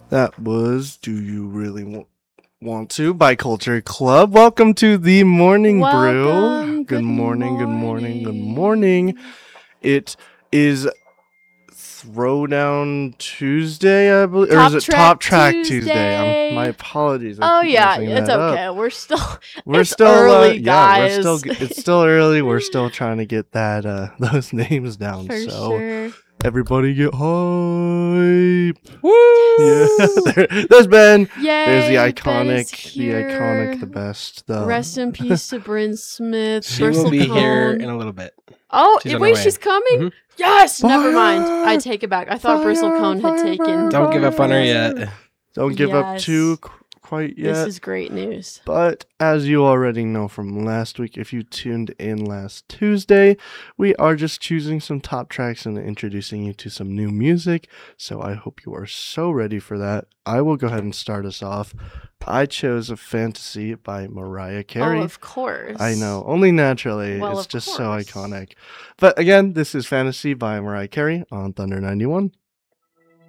That was Do You Really Want to by Culture Club. Welcome to the Morning Brew. Welcome. Good morning, good morning, good morning. It is Throwdown Tuesday, I believe. Or is it Top Track Tuesday? My apologies. Oh yeah, messing it's that okay. up. We're still It's early, guys. It's still early. We're still trying to get that those names down. For so sure. everybody get hype. Woo! Yeah. There's Ben. Yay, There's the Ben is iconic, here. the best. The Rest in peace to Bryn Smith. She will be Bristlecone. here in a little bit. Oh, She's on her wait, way. she's coming? Mhm. Yes! Never Fire! mind. I take it back. I thought Fire, Bristlecone had fire, taken. fire, Don't give up on her fire. yet. Don't give up Yes. too quite yet. This is great news. But as you already know from last week, if you tuned in last Tuesday, we are just choosing some top tracks and introducing you to some new music. So I hope you are so ready for that. I will go ahead and start us off. I chose A Fantasy by Mariah Carey. Oh, of course. I know, only naturally. Well, it's of just so course. iconic. But again, this is Fantasy by Mariah Carey on Thunder 91.